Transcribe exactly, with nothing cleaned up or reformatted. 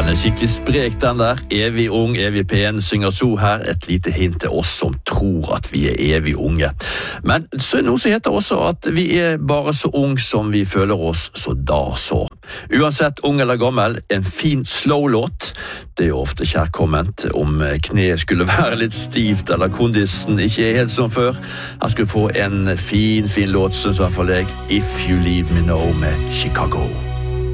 Den er skikkelig sprek, den der. Evig ung, evig pen, synger så her. Et lite hint til oss som tror at vi er evig unge. Men så er det noe som heter også at vi er bare så ung som vi føler oss så da så. Uansett ung eller gammel, en fin slow-låt. Det er jo ofte kjærkomment om kneet skulle være litt stivt eller kondisen ikke er helt som før. Jeg skulle få en fin, fin låt, synes i hvert fall jeg, If You Leave Me Now med Chicago.